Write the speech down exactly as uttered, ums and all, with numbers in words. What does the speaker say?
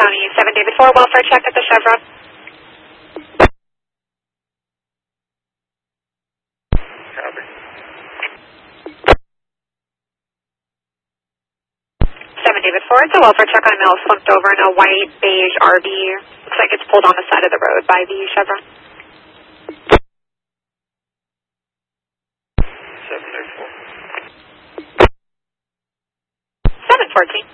County, seven David four, welfare check at the Chevron. Copy. seven David four, it's a welfare check on a male slumped over in a white beige R V. Looks like it's pulled on the side of the road by the Chevron. seven David four. seven fourteen.